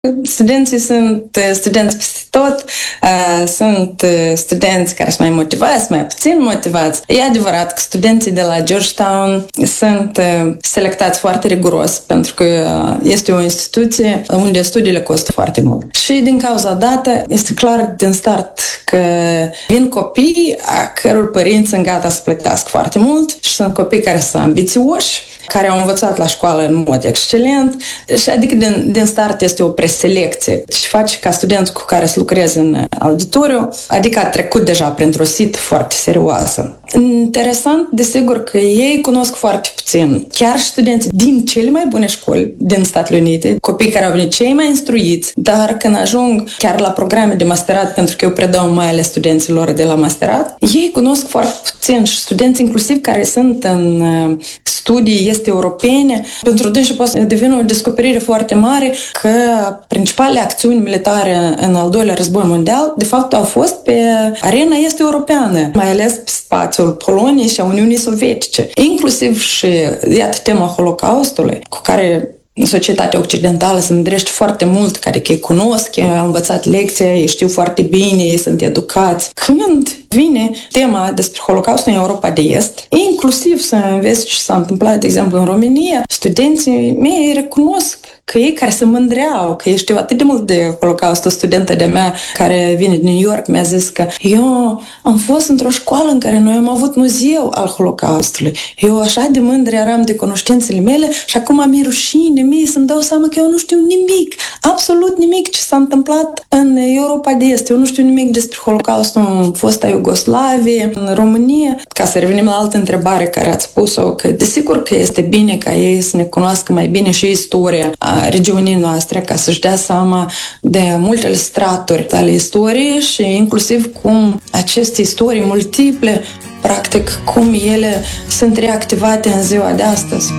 Studenții sunt studenți peste tot, sunt studenți care sunt mai motivați, mai puțin motivați. E adevărat că studenții de la Georgetown sunt selectați foarte riguros, pentru că este o instituție unde studiile costă foarte mult. Și din cauza dată, este clar din start că vin copii a căror părinți sunt gata să plătească foarte mult și sunt copii care sunt ambițioși, care au învățat la școală în mod excelent și adică din start este o preselecție și face ca studenți cu care să lucreze în auditoriu, adică a trecut deja printr-o sită foarte serioasă. Interesant, desigur, că ei cunosc foarte puțin. Chiar și studenții din cele mai bune școli din Statele Unite, copii care au venit cei mai instruiți, dar când ajung chiar la programe de masterat, pentru că eu predau mai ales studenților de la masterat, ei cunosc foarte puțin și studenți inclusiv care sunt în studii este europene, pentru dânsi poate devine o descoperire foarte mare că principalele acțiuni militare în al doilea război mondial, de fapt, au fost pe arena este europeană, mai ales pe spațiul Poloniei și a Uniunii Sovietice. Inclusiv și, iată, tema Holocaustului, cu care societatea occidentală se mândrește foarte mult, care îi cunosc, au învățat lecția, ei știu foarte bine, ei sunt educați. Când vine tema despre Holocaustul în Europa de Est, inclusiv să înveți ce s-a întâmplat, de exemplu, în România, studenții mei recunosc că ei care se mândreau, că ei știu atât de mult de Holocaust. O studentă de mea care vine din New York mi-a zis că eu am fost într-o școală în care noi am avut muzeu al Holocaustului. Eu așa de mândră eram de cunoștințele mele și acum mi-e rușine mie să-mi dau seama că eu nu știu nimic, absolut nimic ce s-a întâmplat în Europa de Est. Eu nu știu nimic despre Holocaustul în fosta Iugoslavie, în România. Ca să revenim la altă întrebare care ați pus-o, că desigur că este bine ca ei să ne cunoască mai bine și istoria regiunii noastre, ca să-și dea seama de multele straturi ale istoriei și inclusiv cum aceste istorii multiple, practic, cum ele sunt reactivate în ziua de astăzi.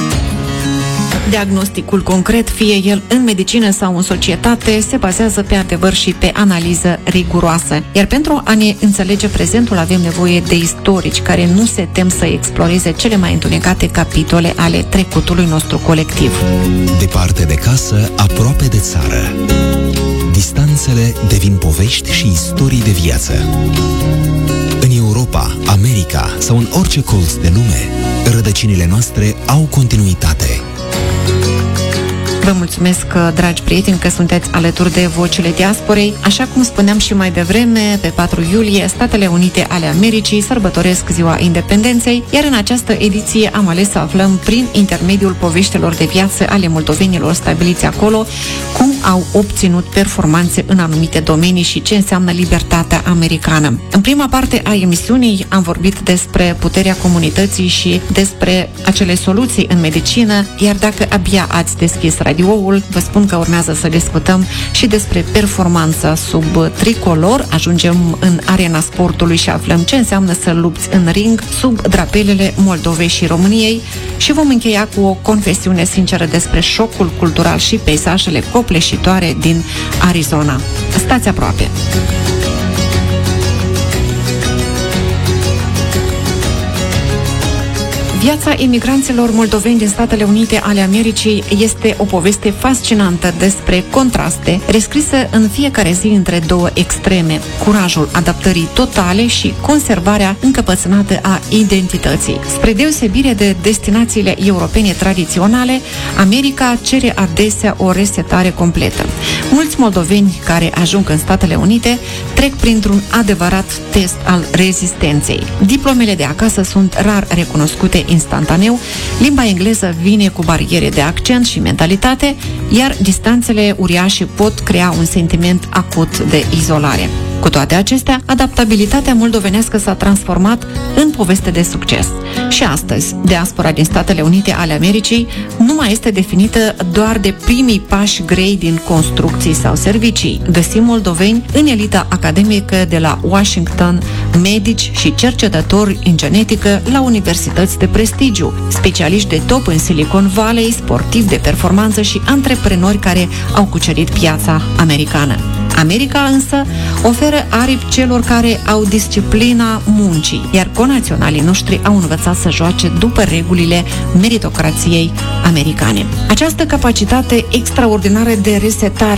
Diagnosticul concret, fie el în medicină sau în societate, se bazează pe adevăr și pe analiză riguroasă. Iar pentru a ne înțelege prezentul avem nevoie de istorici care nu se tem să exploreze cele mai întunecate capitole ale trecutului nostru colectiv. Departe de casă, aproape de țară. Distanțele devin povești și istorii de viață. În Europa, America sau în orice colț de lume, rădăcinile noastre au continuitate. Vă mulțumesc, dragi prieteni, că sunteți alături de Vocile Diasporei. Așa cum spuneam și mai devreme, pe 4 iulie, Statele Unite ale Americii sărbătoresc Ziua Independenței, iar în această ediție am ales să aflăm, prin intermediul poveștilor de viață ale moldovenilor stabiliți acolo, cum au obținut performanțe în anumite domenii și ce înseamnă libertatea americană. În prima parte a emisiunii am vorbit despre puterea comunității și despre acele soluții în medicină, iar dacă abia ați deschis radioul, vă spun că urmează să discutăm și despre performanța sub tricolor. Ajungem în arena sportului și aflăm ce înseamnă să lupți în ring sub drapelele Moldovei și României și vom încheia cu o confesiune sinceră despre șocul cultural și peisajele copleșitoare din Arizona. Stați aproape! Viața imigranților moldoveni din Statele Unite ale Americii este o poveste fascinantă despre contraste, rescrisă în fiecare zi între două extreme, curajul adaptării totale și conservarea încăpățânată a identității. Spre deosebire de destinațiile europene tradiționale, America cere adesea o resetare completă. Mulți moldoveni care ajung în Statele Unite trec printr-un adevărat test al rezistenței. Diplomele de acasă sunt rar recunoscute instantaneu, limba engleză vine cu bariere de accent și mentalitate, iar distanțele uriașe pot crea un sentiment acut de izolare. Cu toate acestea, adaptabilitatea moldovenească s-a transformat în poveste de succes. Și astăzi, diaspora din Statele Unite ale Americii nu mai este definită doar de primii pași grei din construcții sau servicii. Găsim moldoveni în elita academică de la Washington, medici și cercetători în genetică la universități de prestigiu, specialiști de top în Silicon Valley, sportivi de performanță și antreprenori care au cucerit piața americană. America însă oferă aripi celor care au disciplina muncii, iar conaționalii noștri au învățat să joace după regulile meritocrației americane. Această capacitate extraordinară de resetare